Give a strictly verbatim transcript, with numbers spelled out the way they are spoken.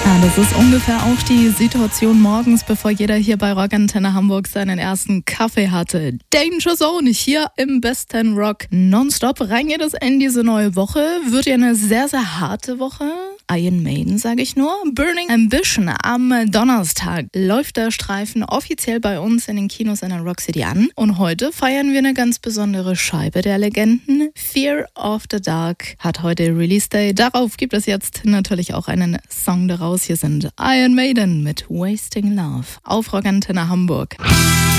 Ja, das ist ungefähr auch die Situation morgens, bevor jeder hier bei Rockantenne Hamburg seinen ersten Kaffee hatte. Danger Zone hier im besten Rock nonstop. Rein geht es in diese neue Woche. Wird ja eine sehr, sehr harte Woche. Iron Maiden, sage ich nur. Burning Ambition am Donnerstag läuft der Streifen offiziell bei uns in den Kinos in der Rock City an. Und heute feiern wir eine ganz besondere Scheibe der Legenden. Fear of the Dark hat heute Release Day. Darauf gibt es jetzt natürlich auch einen Song daraus. Hier sind Iron Maiden mit Wasting Love auf Rockantenne Hamburg.